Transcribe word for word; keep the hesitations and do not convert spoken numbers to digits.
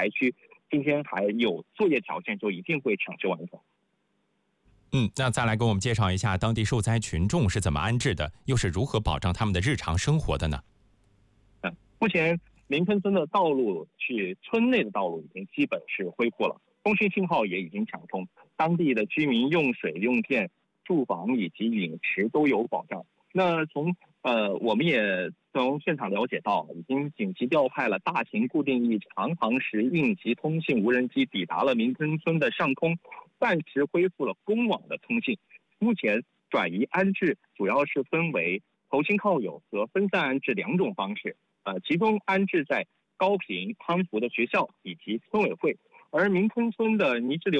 排区今天还有作业条件，就一定会强制完成。 嗯，那再来给我们介绍一下当地受灾群众是怎么安置的，又是如何保障他们的日常生活的呢？ 嗯，目前临喷村的道路去村内的道路已经基本是恢复了，通讯信号也已经抢通，当地的居民用水、用电、住房以及饮食都有保障。那从呃，我们也从现场了解到，已经紧急调派了大型固定翼长航时应急通信无人机抵达了临喷村的上空，暂时恢复了公网的通信。目前转移安置主要是分为投亲靠友和分散安置两种方式，呃，其中安置在高频康福的学校以及村委会，而明坑村的泥石流